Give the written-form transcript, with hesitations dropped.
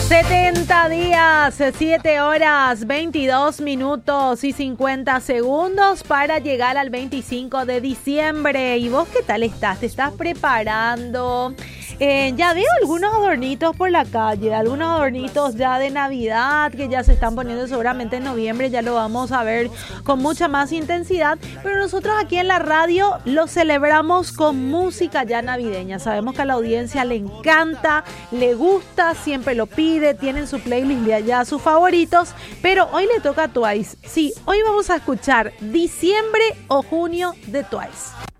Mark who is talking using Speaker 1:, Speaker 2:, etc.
Speaker 1: 70 días, 7 horas, 22 minutos y 50 segundos para llegar al 25 de diciembre. ¿Y vos qué tal estás? ¿Te estás preparando? Ya veo algunos adornitos por la calle, algunos adornitos ya de Navidad que ya se están poniendo seguramente en noviembre, ya lo vamos a ver con mucha más intensidad, pero nosotros aquí en la radio lo celebramos con música ya navideña. Sabemos que a la audiencia le encanta, le gusta, siempre lo pide, tienen su playlist de allá, sus favoritos, pero hoy le toca a Twice. Sí, hoy vamos a escuchar Diciembre o Junio de Twice.